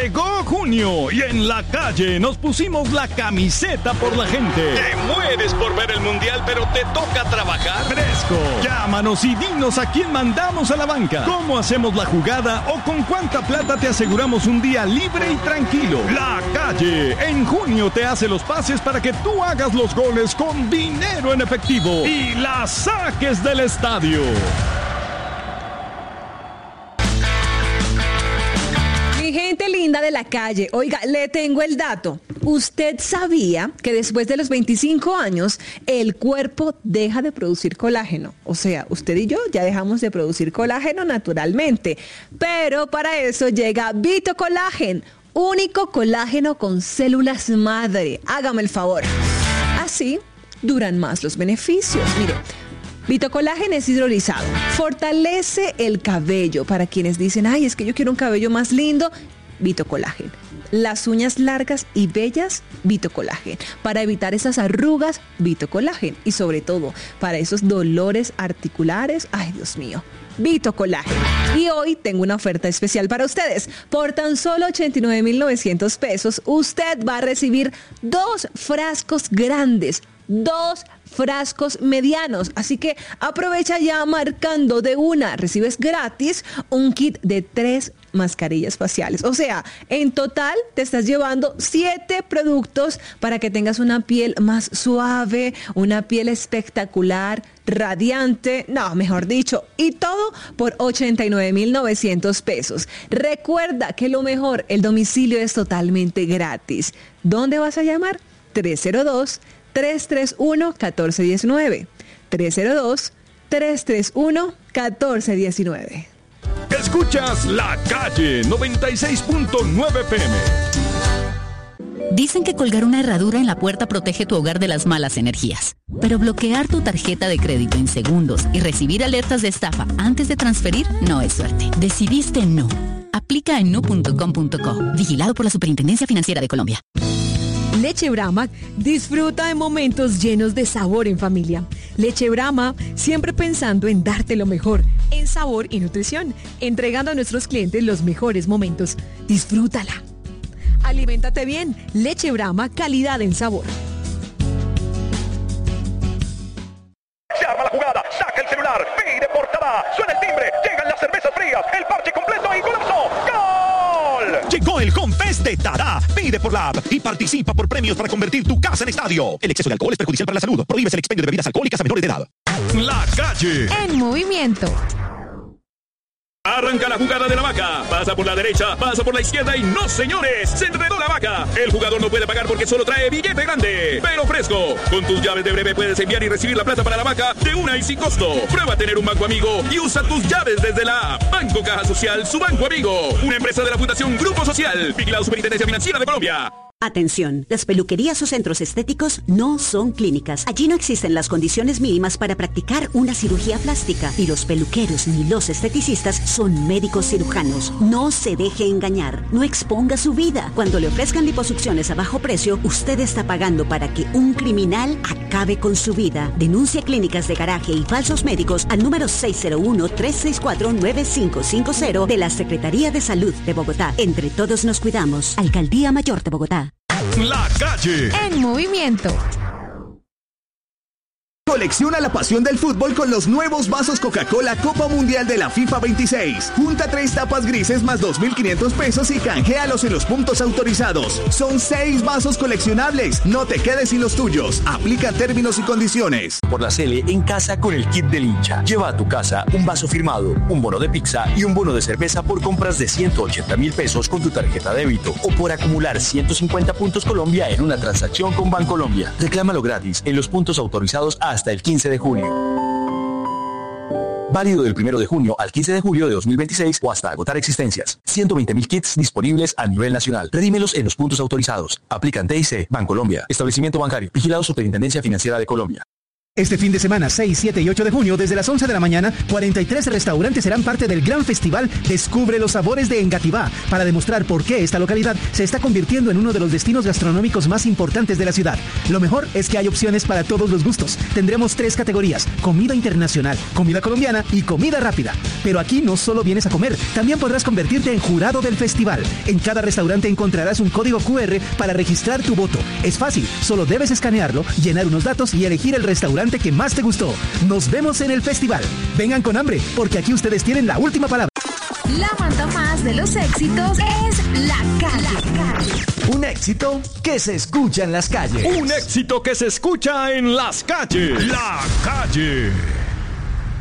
Llegó junio y en la calle nos pusimos la camiseta por la gente. Te mueres por ver el mundial, pero te toca trabajar. Fresco, llámanos y dinos a quién mandamos a la banca, cómo hacemos la jugada o con cuánta plata te aseguramos un día libre y tranquilo. La calle en junio te hace los pases para que tú hagas los goles con dinero en efectivo y la saques del estadio. Gente linda de la calle, oiga, le tengo el dato. ¿Usted sabía que después de los 25 años el cuerpo deja de producir colágeno? O sea, usted y yo ya dejamos de producir colágeno naturalmente. Pero para eso llega VitoColágeno, único colágeno con células madre. Hágame el favor. Así duran más los beneficios. Mire, VitoColágeno es hidrolizado, fortalece el cabello. Para quienes dicen, ay, es que yo quiero un cabello más lindo, VitoColágeno. Las uñas largas y bellas, VitoColágeno. Para evitar esas arrugas, VitoColágeno. Y sobre todo, para esos dolores articulares, ay, Dios mío, VitoColágeno. Y hoy tengo una oferta especial para ustedes. Por tan solo 89,900 pesos, usted va a recibir 2 frascos grandes, 2 frascos medianos, así que aprovecha ya marcando de una. Recibes gratis un kit de 3 mascarillas faciales. O sea, en total te estás llevando 7 productos para que tengas una piel más suave, una piel espectacular, radiante, no, mejor dicho, y todo por 89,900 pesos. Recuerda que lo mejor, el domicilio es totalmente gratis. ¿Dónde vas a llamar? 302-331-1419. 302-331-1419. Escuchas La Calle 96.9 PM. Dicen que colgar una herradura en la puerta protege tu hogar de las malas energías. Pero bloquear tu tarjeta de crédito en segundos y recibir alertas de estafa antes de transferir no es suerte. Decidiste no. Aplica en nu.com.co. Vigilado por la Superintendencia Financiera de Colombia. Leche Brahma disfruta de momentos llenos de sabor en familia. Leche Brahma, siempre pensando en darte lo mejor en sabor y nutrición, entregando a nuestros clientes los mejores momentos. Disfrútala. Aliméntate bien. Leche Brahma, calidad en sabor. Se arma la jugada, saca el celular, pide portada, suena el timbre, llegan las cervezas frías, el parche completo y golazo. ¡Gol! Llegó el Confest de Tara. Pide por la app y participa por premios para convertir tu casa en estadio. El exceso de alcohol es perjudicial para la salud. Prohíbes el expendio de bebidas alcohólicas a menores de edad. La Calle en movimiento. Arranca la jugada de la vaca. Pasa por la derecha, pasa por la izquierda y no, señores, se enredó la vaca. El jugador no puede pagar porque solo trae billete grande, pero fresco. Con tus llaves de Breve puedes enviar y recibir la plata para la vaca de una y sin costo. Prueba a tener un banco amigo y usa tus llaves desde la app. Banco Caja Social, su banco amigo. Una empresa de la Fundación Grupo Social. Vigilado Superintendencia Financiera de Colombia. Atención, las peluquerías o centros estéticos no son clínicas. Allí no existen las condiciones mínimas para practicar una cirugía plástica. Y los peluqueros ni los esteticistas son médicos cirujanos. No se deje engañar, no exponga su vida. Cuando le ofrezcan liposucciones a bajo precio, usted está pagando para que un criminal acabe con su vida. Denuncia clínicas de garaje y falsos médicos al número 601-364-9550 de la Secretaría de Salud de Bogotá. Entre todos nos cuidamos. Alcaldía Mayor de Bogotá. La Calle en movimiento. Colecciona la pasión del fútbol con los nuevos vasos Coca-Cola Copa Mundial de la FIFA 26. Junta 3 tapas grises más 2,500 pesos y canjealos en los puntos autorizados. Son 6 vasos coleccionables. No te quedes sin los tuyos. Aplica términos y condiciones. Por la Cele en casa con el kit del hincha. Lleva a tu casa un vaso firmado, un bono de pizza y un bono de cerveza por compras de 180,000 pesos con tu tarjeta débito o por acumular 150 puntos Colombia en una transacción con Bancolombia. Reclámalo gratis en los puntos autorizados hasta el 15 de junio. Válido del 1 de junio al 15 de julio de 2026 o hasta agotar existencias. 120,000 kits disponibles a nivel nacional. Redímelos en los puntos autorizados. Aplican TIC, Bancolombia. Establecimiento bancario. Vigilado Superintendencia Financiera de Colombia. Este fin de semana, 6, 7 y 8 de junio, desde las 11 de la mañana, 43 restaurantes serán parte del gran festival Descubre los Sabores de Engativá, para demostrar por qué esta localidad se está convirtiendo en uno de los destinos gastronómicos más importantes de la ciudad. Lo mejor es que hay opciones para todos los gustos. Tendremos 3 categorías: comida internacional, comida colombiana y comida rápida. Pero aquí no solo vienes a comer, también podrás convertirte en jurado del festival. En cada restaurante encontrarás un código QR para registrar tu voto. Es fácil, solo debes escanearlo, llenar unos datos y elegir el restaurante que más te gustó. Nos vemos en el festival. Vengan con hambre, porque aquí ustedes tienen la última palabra. La banda más de los éxitos es La Calle. Un éxito que se escucha en las calles. Un éxito que se escucha en las calles. La Calle.